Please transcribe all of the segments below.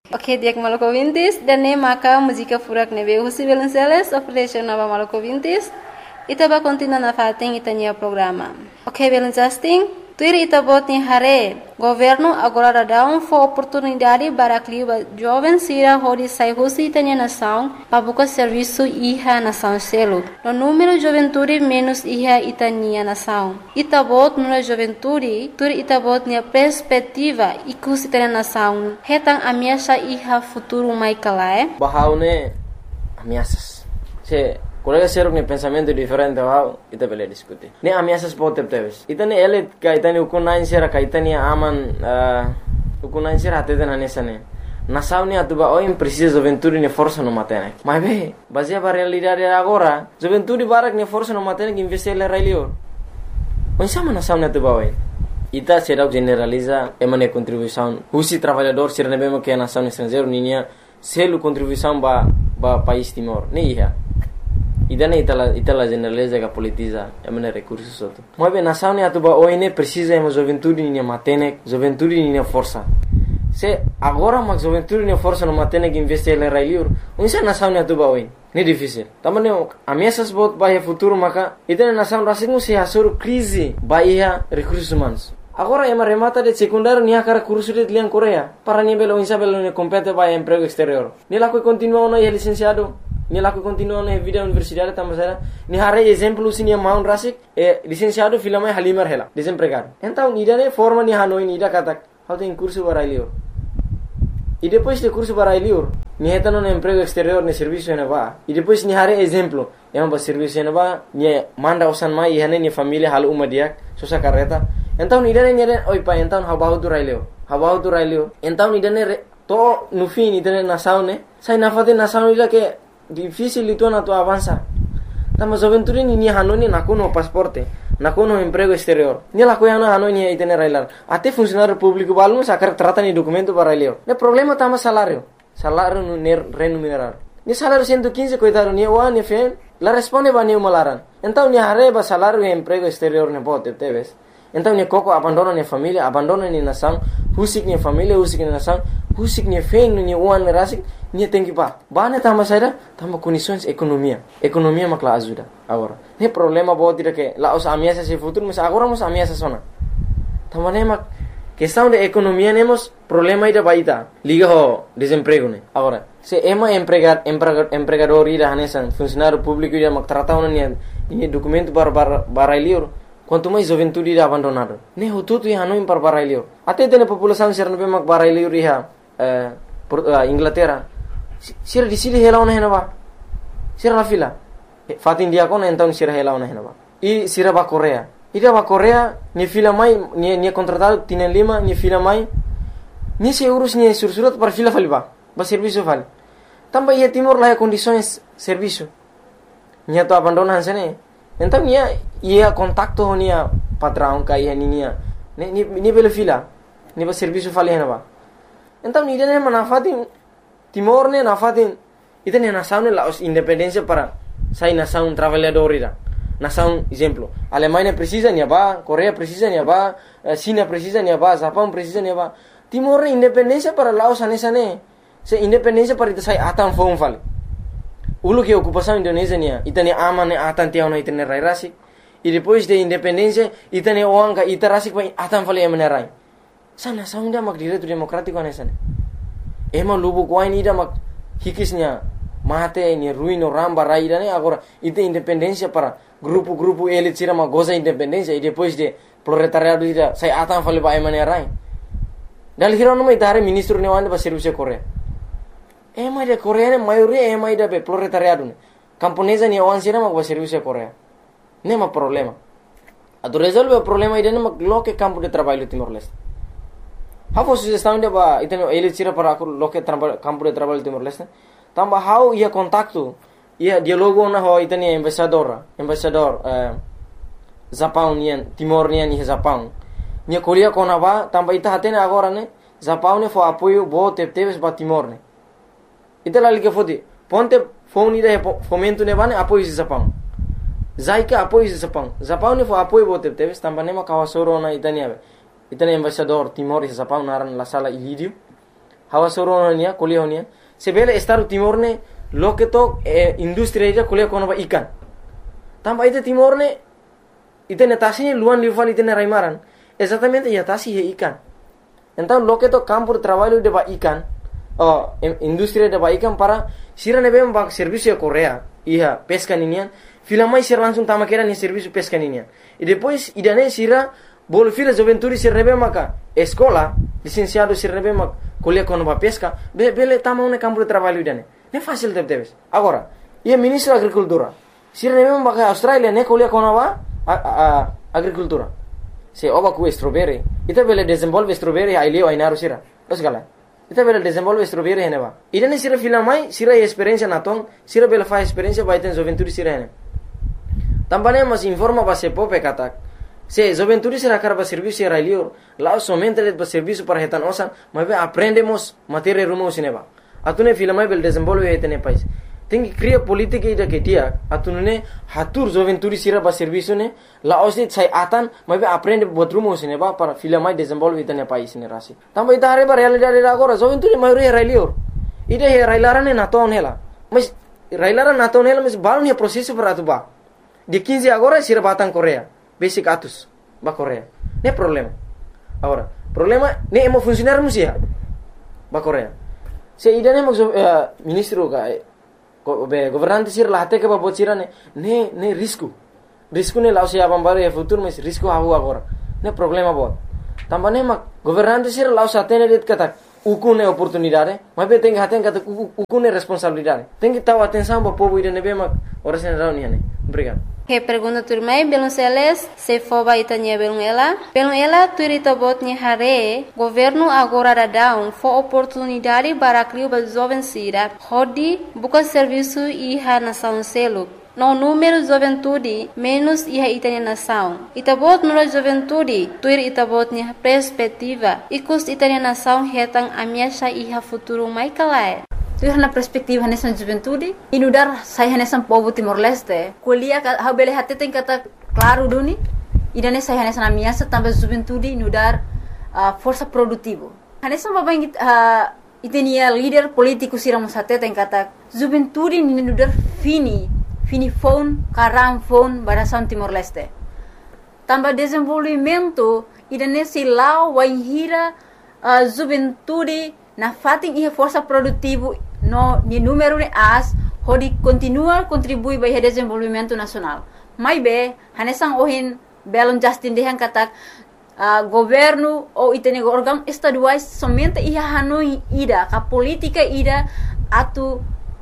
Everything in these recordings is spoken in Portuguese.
Oke, diak Maluku Vintis dan ne maka música furak nebe husi Velenceles operation nova Maluku Vintis. Ita ba continua na fating itanya programa. Oke, Velencasting. Tuir ita bot ni hare. Governo agora dá for oportunidade para clima jovem sira hodi sai husi itanya nação para buscar serviço iha nação selo. No número juventude menos iha itania nação. Ita bot no juventude, tuir ita bot ni perspectiva ikus itanya nação. Hetang ameaça iha futuro mai kalae. Bahaune ameaças. Se colega ser um pensamento diferente ao ita bele discutir. Ne ameaças pode ter. Ita ne ele ka ita ne ukunain sera ka ita ne aman ukunain sera até na nessa ne. Nação ne atuba oi precisa juventude ne força no matene. Mas be, baseia para realidade agora, juventude barak ne força no matene que investir le railio. Onde sama nação ne atuba oi. Ita será generaliza emane contribuição. Husi trabalhador ser ne bemo que a nação estrangeiro ninia selo contribuição ba país Timor. Ne iha. Idane itala generaliza que politiza emane recursos outro. Mas bem nação ne atuba oi ne precisa ema juventude ninia matene, juventude ninia força. Se agora mas juventude ninia força no matene que investir le railio. Onde nação ne atuba oi. Ne difícil. Tamane ameaças bot bahia futuro maka itane nação rasingu se hasur crise bahia recursos humanos. Agora ema remata de secundário nia cara curso de liang Coreia. Para nia belo insa belo ne compete bahia emprego exterior. Ni la continua no licenciado. Ni la continua na vida universidade tamasera. Ni hare exemplo sinia maun rasik licenciado filama halimar hela desempregado. Então nidane forma ni hanoi nida katak. How tem curso barailio. E depois de curso barailio, ni hetano no emprego exterior ne serviço ne va. E depois ni hare exemplo, ema ba serviço ne va, ni manda usan mai hane ni família hal uma dia, sosa carreta. Então nidane oi pa então habahu tu railio. Então nidane to no fim nidane nação ne. Sai na fate nação ila que difícil itu na tu avança. Tama juventude ni hanoni nakuno pasporte. Nakuno emprego exterior. Ni la coiana hanoni itene railar. Até funcionário público balum sacar trata ni documento para railio. Ne problema tama salário. Salário no remunerar. Ni salário 115 coitado ni wa ni fen. La responde ba ni malaran. Então ni hareba salário e emprego exterior ne bote teves. Então ni coco abandona ni família, abandona ni nação, husik ni família, husik ni nação, husik ni fen ni uan rasik, ni tem que pa. Bane tama saída, tama condições economia. Economia makla ajuda agora. Ne problema bote dire que la os ameaças se futuro, mas agora mos ameaças sona. Tama ne mak questão de economia nemos problema ida baita. Liga ho desemprego ne. Agora, se ema empregador ida hanesan, funcionário público ida mak trata ona ni documento para liur. Quanto mais juventude ida abandonado. Ne hututu ya hanoi para barailio. Até tem população ser no mak barailio riha Inglaterra. Sira di sini hela ona henaba. Sira la fila. Fatin dia kona então sira hela ona henaba. E sira ba Coreia. Ida ba Coreia ni fila mai ni contratado tienen lima ni fila mai. Ni se urus ni sursurat para fila faliba. Ba serviço fali. Também ia Timor lá condições serviço. Ni to abandonan sene. Então ia contacto nia patrão kai nia. Ni bela fila. Ni ba serviço fali henaba. Então ni dene manafatin Timor ne nafatin ita ne nação ne la independência para sai nação trabalhador ira. Nação exemplo. Alemanha precisa nia ba, Coreia precisa nia ba, China precisa nia ba, Japão precisa nia ba. Timor ne independência para Laos anesa ne. Se independência para ita sai atan fong fali. Ulu que ocupação Indonésia nia, ita ne aman ne atan tiao na ita ne rai rasik. E depois de independência ita ne oanga ita rasik pa atan fali emane rai. Sa nação dia mak direito democrático anesa ne. Ema lubu kuai ni da mak hikisnya mate ni ruino ramba raida ne agora ite independência para grupo elit sira ma goza independência e depois de proletariado ida sai atan fali ba emane rai. Dal hiro no mai tare ministro ne wande ba serviço Coreia. Ema de Coreia ne maioria ema ida be proletariado ne. Camponesa ni wan sira ma ba serviço Coreia. Ne ma problema. Ado resolve o problema ida ne mak loke campo de trabalho Timor-Leste. How sugestão de ba iteno ele tira para loke campo de trabalho Timor-Leste. Tamba how ia contacto, ia dialogo na ho itani embaixador Japão nian Timor nian ni Japão. Nia Coreia kona ba tamba ita hatene agora ne Japão ne fo apoio bo teves ba Timor ne. Ita lali que fodi ponte fone ida fomento ne ba ne apoio Japão. Zaika apoio Japão. Japão ne fo apoio bo teves tamba ne ma kawasoro na itani ave. Itani embaixador Timor e Japão naran la sala ilidio. hawa soronia kuliah honia sebele Estado Timor ne loke to industri ida kuliah kono ba ikan tamba ite Timor ne ite netasi luan lival ite raimaran exatamente ya tasi he ikan então loke to campo de trabalho de ba ikan industri de ba ikan para sira nebe ba serviço ya Korea iya pesca ninian fila mai sira langsung tama kera ni serviço pesca ninian e depois idane sira bolo fila joventuri sira nebe maka escola licenciado sira nebe mak kuliah kono ba pesca bele tama un campo de trabalho idane ne fácil debes agora ia ministro da agricultura sira nebe maka Australia ne kuliah kono ba agricultura se oba ku strawberry ita bele desenvolve strawberry ai leo ai naru sira osgala ita bele desenvolve strawberry heneba idane sira fila mai sira experiência naton sira bele fa experiência ba iten joventuri sira hene tambane mas informa ba se pope katak se joventuri sira karba serviço sira leo lá somente de serviço para retan osan mas aprendemos matéria rumo sineba atune fila mai bele desenvolve etene país tem que criar política ida que dia atunune hatur joventuri sira ba serviço ne la osni sai atan mas aprende botrumo sine ba para fila mai desenvolve itane país ne rasi tamba ita are ba realidade agora joventuri mai re railior ida he railarane na ton hela mas railara na ton hela mas balun he processo para atuba de 15 agora sira batang Korea basic atus ba Korea ne problema agora problema ne emo funcionar musia ba Korea se ida ne ministro ka governante sir lahte ke babot sira ne risco ne lao se abambare e futuro mas risco hawo agora ne problema bot tambane mak governante sir lao satene det kata ukune oportunidade mas be tem haten kata ukune responsabilidade tem que taw atenção ba povo ide ne be mak ora sen rauni ne obrigado. Que pergunta turmai belum seles se foba itanya belum ela turita botnya hare governo agora da down for oportunidade para criar ba jovem sira hodi buka serviço iha nação selo no número juventude menos iha itanya nação itabot no juventude tuir itabotnya perspectiva ikus itanya nação hetang amiasha iha futuro mai kalai tu na perspektiva nessa juventude inudar saya nessa povo Timor Leste kuliah ha bele hatte tem kata claro duni idane saya nessa na minha também juventude inudar força produtivo nessa babang itenia líder político siramos hatte tem kata juventude inudar fini phone karam phone barasan Timor Leste também desenvolvimento idane silau wainhira juventude na fating ihe força produtivo no ni número de as hodi continua contribui para o desenvolvimento nacional mai be hanesang ohin belon Justin dehan katak governo ou itene órgão estaduais somente ia hanoi ida ka política ida atu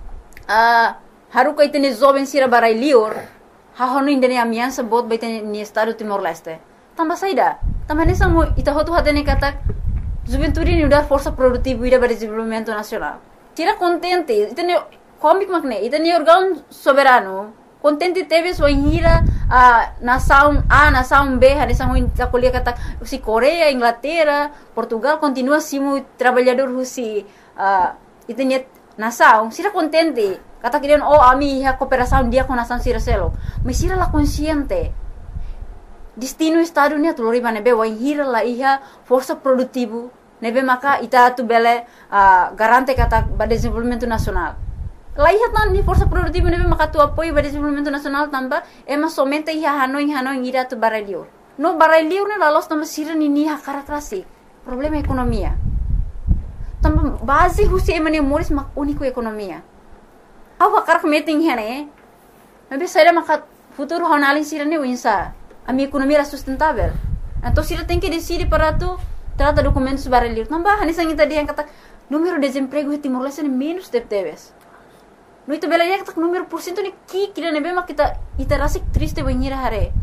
haruka itene jovem sira barai lior ha hanoi indene amiança bot baitene ni estado Timor Leste tamba saida tamba hanesang ita hotu hatene katak juventude ni udar força produtiva ida para desenvolvimento nacional tira contente itene comic makne itene órgão soberano contente teve sua inhira nação A nação B hanesang ta kuliah kata si Korea Inglaterra Portugal continua simu trabalhador husi itene nação sira contente kata kirian ami ha cooperação dia com nação sira selo mas sira la consciente destino estado ni atulori nebe wainhira la iha força produtivo nebe maka ita tu bele garante kata ba desenvolvimento nacional la iha tan ni força produtivo nebe maka tu apoio ba desenvolvimento nacional tamba ema somente iha hanoi ira tu baralior no baralior ne la los tamba sira ni ha karakterasi problema ekonomia tamba base husi emane moris mak unico ekonomia awa karak meeting hene nebe saira maka futuro honalin sira ne winsa a minha economia era sustentável. Então, se ela tem que decidir para tu trata documentos baralhos, não vai, nessa gente dia kata número de desemprego em Timor Leste é menos de teves. No itu bela dia kata número por cento ni kira nebe mak kita rasa triste banhira hare.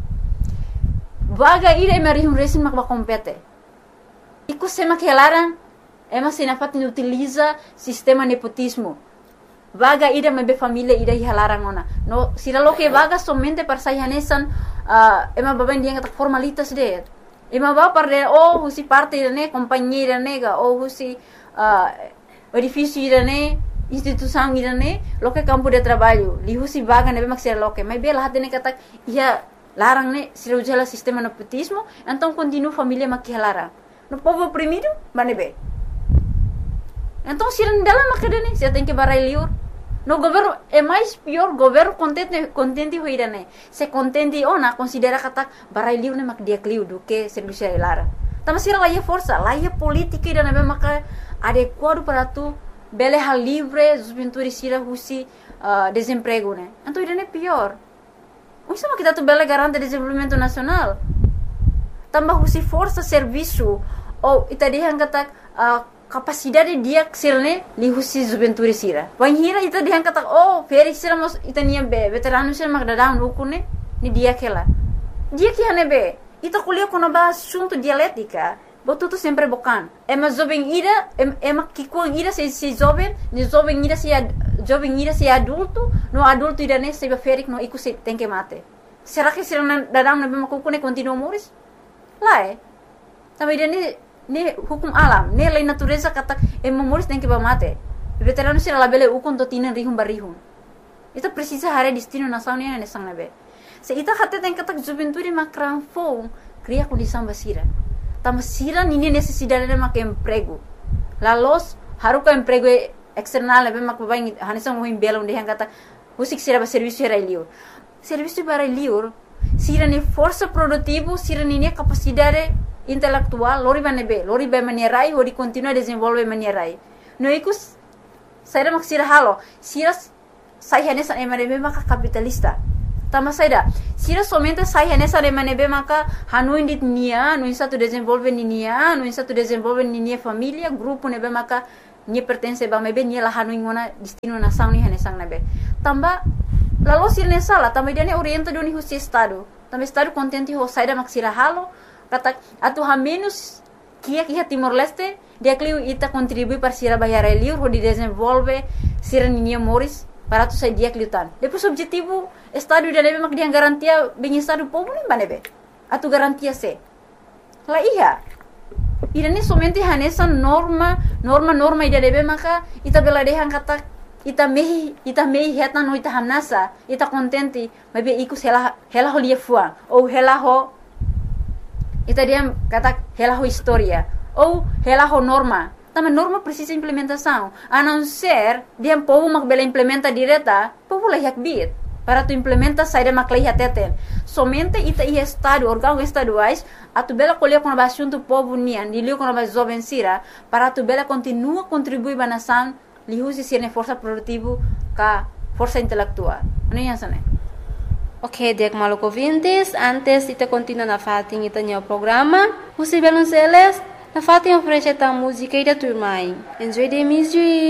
Vaga ira emerihum resin mak compete. Iku sema que elaran ema sinafat ni utiliza sistema nepotismo. Vaga ida mebe família ida hilarang ona. No sira lo que vaga somente para sayanesan ema baben dia kata formalitas de. Ema ba parde husi parte ne companhia nega husi edifício ne instituição ne lo que campo de trabalho. Li husi vaga nebe mak sira lo que. Mas bela hatene kata ia larang ne sira ujala sistema nepotismo, então continua família mak hilarang. No povo oprimido, manebe. Então, se não dela macadane, você tem que barai liur. No governo é mais pior, governo contente hoira né. Se contente ona considera kata barai liur né mak dia kliu do que serviço lara. Tama sira lá é força, lá é política e dana maka adequado para tu bele hal livre, juventude sira husi desemprego né. Então ira é pior. Isso mak kita tu bele garante desenvolvimento nacional. Tambah husi força serviço ou itadihan kata capacidade dia ksilne li husi juventude sira. Wan hira ita dihan kata feri sira mos ita nia be veterano sira mak dadam lukune ni dia kela. Dia que hane be ita kuliah kono ba assunto dialética. Botuto sempre bocan. Ema jovem ira ema kikuang ira se jovem, ni jovem ira se adulto, no adulto ira ne se ferik no iku se tem que mate. Será que sira dadam na be makukune continua moris? Lá Também dia ne hukum alam, ne lei natureza kata moris tem que mate. Veterano sira labele ukon to tinan rihum barihum. Ita precisa hare destino nação ne sang nabe. Se ita kata tem kata juventude makran fo, cria condição basira. Tama sira nini necessidade de mak emprego. Lalos haruka emprego external nabe mak babai hanisang mohim belong de kata husik sira ba serviço era liur. Serviço para liur sira ne força produtivo, sira ne capacidade intelectual, lori ba manierai, hori continua desenvolve manierai. No ikus, saya mak sira halo, sira saya nessa emanebe maka capitalista. Tama saya sira somente saya nessa emanebe maka hanu indit nia, no satu desenvolve nia, no satu desenvolve nia família, grupo nebe maka nia pertence ba mebe nia la hanu ingona destino nação ni hanesang nebe. Tamba lalu sira nessa la, tamba dia ne orienta doni husi estado. Tamba estado contente ho saya mak sira halo. Kata atu ha menos kia Timor Leste dia kliu ita contribui para sira bayar liur ho di desenvolve sira ninia moris para tu sai dia kliutan. Depois objetivo estado dia nebe mak dia garantia bem estado povo nem banebe. Atu garantia se. La iya. Irane somente hanesa norma ida nebe maka ita bela dehan kata ita mehi heta no ita hanasa ita contente mabe ikus hela ho lia fuang ou hela ho ita dia kata hela ho historia ou hela ho norma. Também norma precisa implementação. A não ser dia povo mak bela implementa direta, povo lah yak bit. Para tu implementa saída mak lah teten. Somente ita ia estado órgãos estaduais a tu bela colher com a assunto povo nian, dilio com a jovem sira, para tu bela continua contribuir ba nação, li usi sirne força produtivo ka força intelectual. Ano yan sana? Ok, dek maluco ouvintes, antes ita continua na fating ita nyo programa, José Belonceles, na fating oferece ta música e da turma. Enjoy the music!